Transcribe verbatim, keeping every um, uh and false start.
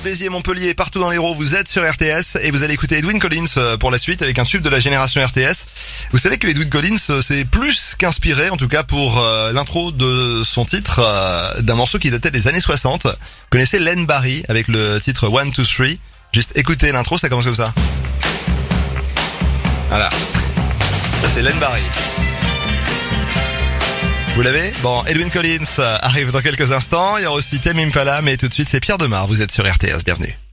Béziers, Montpellier, partout dans l'Hérault, vous êtes sur R T S et vous allez écouter Edwyn Collins pour la suite avec un tube de la génération R T S. Vous savez que Edwyn Collins c'est plus qu'inspiré, en tout cas pour euh, l'intro de son titre, euh, d'un morceau qui datait des années soixante. Vous connaissez Len Barry avec le titre one two three. Juste écoutez l'intro, ça commence comme ça. Voilà. Ça c'est Len Barry. Vous l'avez? Bon, Edwyn Collins arrive dans quelques instants. Il y aura aussi Tame Impala, mais tout de suite c'est Pierre Demar. Vous êtes sur R T S, bienvenue.